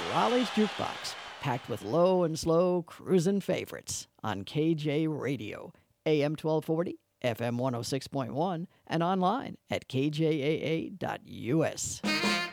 Raleigh's Jukebox, packed with low and slow cruisin' favorites on KJ Radio, AM 1240, FM 106.1, and online at kjaa.us.